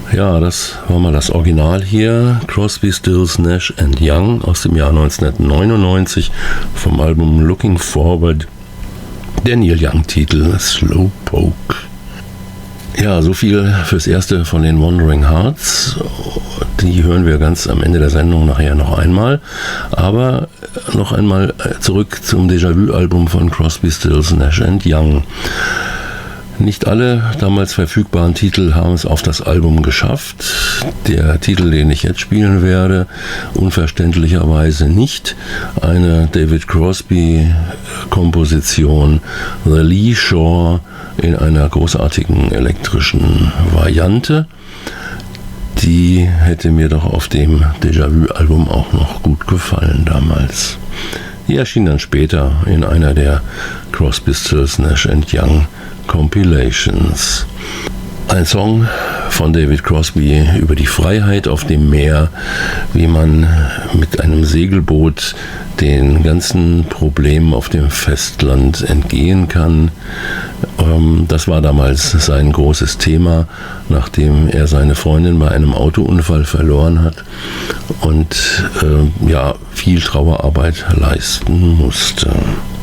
Ja, das war mal das Original hier, Crosby, Stills, Nash & Young aus dem Jahr 1999 vom Album Looking Forward, der Neil Young-Titel Slowpoke. Ja, so viel fürs Erste von den Wandering Hearts. Die hören wir ganz am Ende der Sendung nachher noch einmal. Aber noch einmal zurück zum Déjà-vu-Album von Crosby, Stills, Nash & Young. Nicht alle damals verfügbaren Titel haben es auf das Album geschafft. Der Titel, den ich jetzt spielen werde, unverständlicherweise nicht. Eine David Crosby-Komposition, The Lee Shore, in einer großartigen elektrischen Variante. Die hätte mir doch auf dem Déjà-vu-Album auch noch gut gefallen damals. Die erschien dann später in einer der Crosby, Stills, Nash & Young Compilations. Ein Song von David Crosby über die Freiheit auf dem Meer, wie man mit einem Segelboot den ganzen Problemen auf dem Festland entgehen kann. Das war damals sein großes Thema, nachdem er seine Freundin bei einem Autounfall verloren hat und viel Trauerarbeit leisten musste.